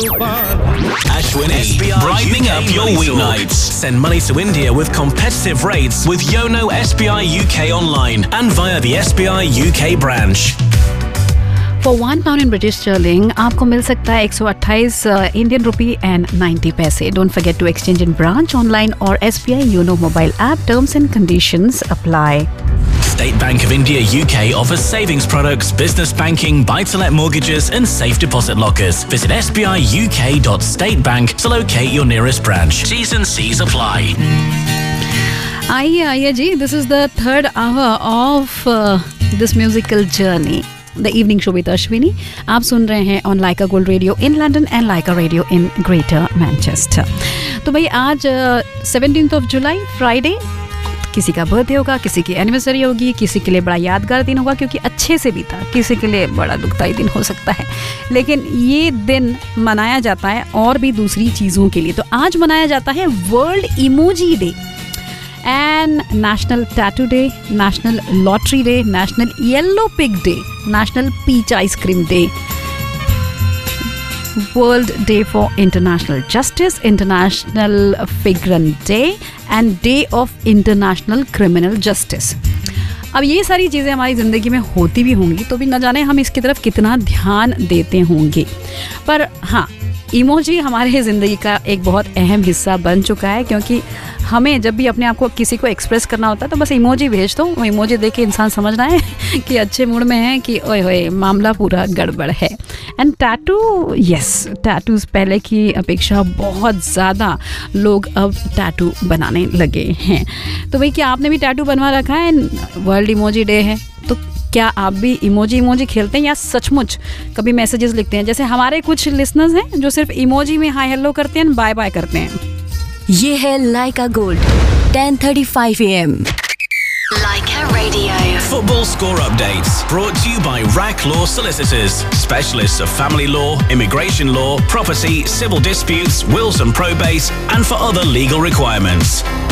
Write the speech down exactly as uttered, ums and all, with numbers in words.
Ashwini, brightening up your weeknights. Send money to India with competitive rates with Yono S B I U K online and via the S B I U K branch. For one pound in British sterling, आपको मिल सकता है एक सौ अट्ठाईस Indian rupee and ninety पैसे. Don't forget to exchange in branch, online or S B I Yono mobile app. Terms and conditions apply. State Bank of India U K offers savings products, business banking, buy-to-let mortgages and safe deposit lockers. Visit s b i u k dot state bank to locate your nearest branch. T's and C's apply. आइए आइए जी, this is the third hour of uh, this musical journey. The evening show with Ashwini. आप सुन रहे हैं on Laika Gold Radio in London and Laika Radio in Greater Manchester. तो भाई आज seventeenth of July, Friday. किसी का birthday होगा, किसी की एनिवर्सरी होगी, किसी के लिए बड़ा यादगार दिन होगा क्योंकि अच्छे से बीता, किसी के लिए बड़ा दुखदाई दिन हो सकता है. लेकिन ये दिन मनाया जाता है और भी दूसरी चीज़ों के लिए. तो आज मनाया जाता है world emoji day and national tattoo day, national lottery day, national yellow pig day, national peach ice cream day, World Day for International Justice, International Figurant Day and Day of International Criminal Justice. अब ये सारी चीज़ें हमारी ज़िंदगी में होती भी होंगी तो भी न जाने हम इसकी तरफ कितना ध्यान देते होंगे. पर हाँ, इमोजी हमारे ज़िंदगी का एक बहुत अहम हिस्सा बन चुका है क्योंकि हमें जब भी अपने आप को किसी को एक्सप्रेस करना होता है तो बस इमोजी भेज दो. वो इमोजी देख के इंसान समझना है कि अच्छे मूड में है कि ओए होए मामला पूरा गड़बड़ है. एंड टैटू, यस, टैटूज़ पहले की अपेक्षा बहुत ज़्यादा लोग अब टैटू बनाने लगे हैं. तो भाई क्या आपने भी टैटू बनवा रखा है? वर्ल्ड इमोजी डे है तो क्या आप भी इमोजी इमोजी खेलते हैं या सचमुच कभी मैसेजेस लिखते हैं? जैसे हमारे कुछ लिसनर्स हैं जो सिर्फ इमोजी में हाय हेलो करते हैं, बाय बाय करते हैं. ये है लाइका gold ten thirty-five A M. Laika Radio. Football score updates brought to you by Rack Law Solicitors, specialists of family law, immigration law, property, civil disputes, wills and probate, and for other legal requirements.